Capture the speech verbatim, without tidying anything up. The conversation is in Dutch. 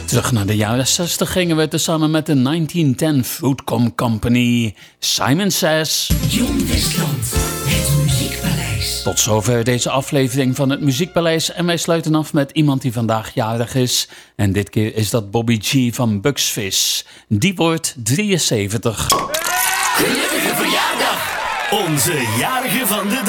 Terug naar de jaren zestig gingen we tezamen met de negentien tien Foodcom Company. Simon Says. John Westland, het Muziekpaleis. Tot zover deze aflevering van het Muziekpaleis. En wij sluiten af met iemand die vandaag jarig is. En dit keer is dat Bobby G van Bucks Fizz. Die wordt drieënzeventig. Gelukkige verjaardag! Onze jarige van de dag.